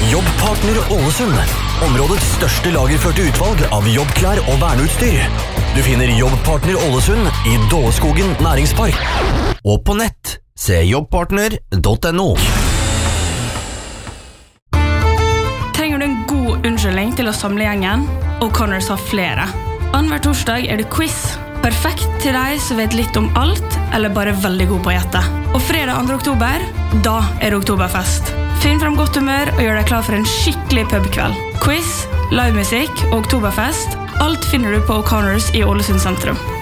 Jobbpartner Ålesund. Områdets største lagerførte utvalg av jobbklær og verneutstyr. Du finner Jobbpartner Ålesund i Dåleskogen næringspark. Og på nett, se jobbpartner.no. Trenger du en god unnskyldning til å samle gjengen? O'Connors har flere. Annenhver torsdag det quiz. Perfekt til deg som vet litt om alt, eller bare veldig god på å gjette. Og fredag 2. oktober, da det oktoberfest. Finn frem godt humør og gjør deg klar for en skikkelig pubkveld. Quiz, livemusikk og oktoberfest, alt finner du på O'Connors i Ålesund sentrum.